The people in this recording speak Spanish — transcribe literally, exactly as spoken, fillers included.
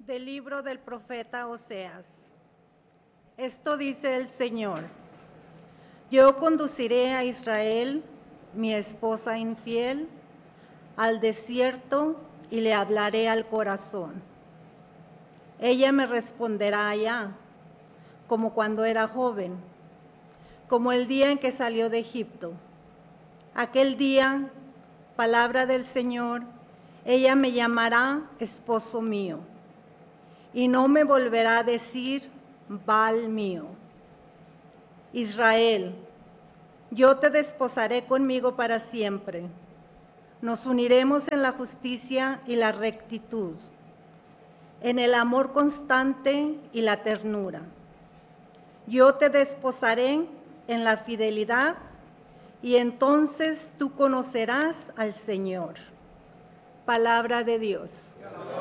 Del libro del profeta Oseas. Esto dice el Señor: Yo conduciré a Israel, mi esposa infiel, al desierto y le hablaré al corazón. Ella me responderá allá, como cuando era joven, como el día en que salió de Egipto. Aquel día, palabra del Señor, ella me llamará esposo mío, y no me volverá a decir Baal mío. Israel, yo te desposaré conmigo para siempre. Nos uniremos en la justicia y la rectitud, en el amor constante y la ternura. Yo te desposaré en la fidelidad, y entonces tú conocerás al Señor. Palabra de Dios.